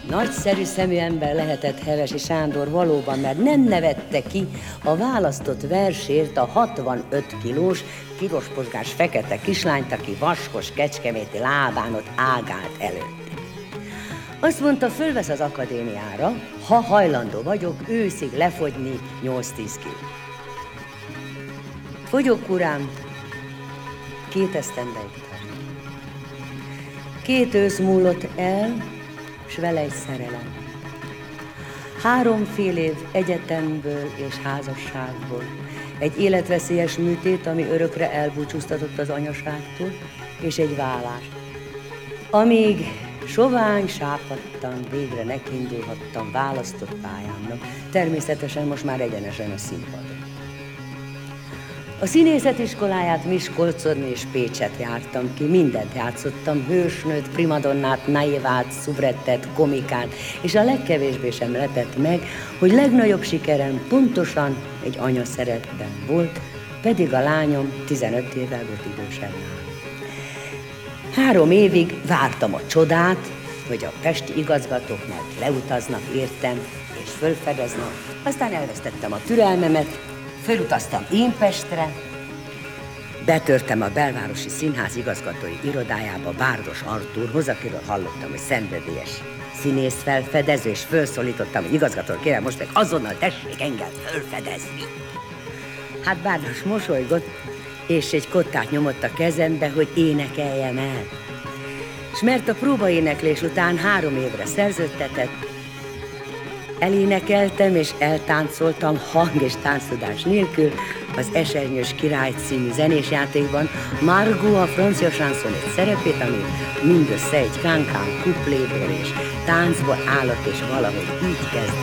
Nagyszerű szemű ember lehetett Hevesi Sándor valóban, mert nem nevette ki a választott versért a 65 kilós, pirosposgás fekete kislányt, aki vaskos kecskeméti lábán ott ágált előtte. Azt mondta, fölvesz az akadémiára, ha hajlandó vagyok őszig lefogyni 8-10 kiló. Fogyok, uram, 2 esztendeig tart. 2 ősz múlott el, s vele egy szerelem. 3 fél év egyetemből és házasságból, egy életveszélyes műtét, ami örökre elbúcsúztatott az anyaságtól, és egy vállás. Amíg sovány sápadtan, végre nekiindulhattam választott pályámnak, természetesen most már egyenesen a színpadon. A színészetiskoláját Miskolcon és Pécset jártam ki, mindent játszottam, hősnőt, primadonnát, naivát, szubrettet, komikát, és a legkevésbé sem lepett meg, hogy legnagyobb sikerem pontosan egy anyaszerepben volt, pedig a lányom 15 évvel volt idősebb nálam. 3 évig vártam a csodát, hogy a pesti igazgatók majd leutaznak értem, és fölfedeznek, aztán elvesztettem a türelmemet, fölutaztam én Pestre, betörtem a Belvárosi Színház igazgatói irodájába Bárdos Artúrhoz, akiről hallottam, hogy szenvedélyes színész felfedező, és fölszólítottam, hogy igazgató, kérem, most meg azonnal tessék engem fölfedezni. Hát Bárdos mosolygott, és egy kottát nyomott a kezembe, hogy énekeljem el. És mert a próbaéneklés után 3 évre szerződtetett, elénekeltem és eltáncoltam hang- és tánctudás nélkül az Esernyős király című zenésjátékban Margot a francia chansonét szerepét, ami mindössze egy kánkán kupléból és táncból állott, és valahogy így kezd.